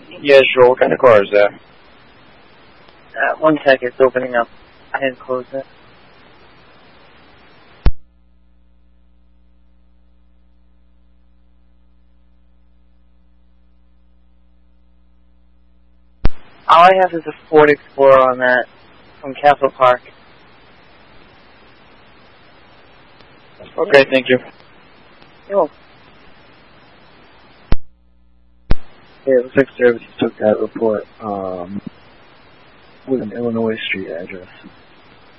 Yeah, sure. What kind of car is that? 1 sec, it's opening up. I had to close it. All I have is a Ford Explorer on that from Castle Park. Okay, thank you. Yo. Yeah, it looks like services took that report with an Illinois street address.